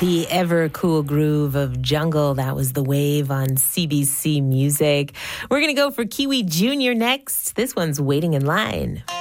The ever cool groove of Jungle. That was The Wave on CBC Music. We're going to go for Kiwi Jr. next. This one's Waiting in Line.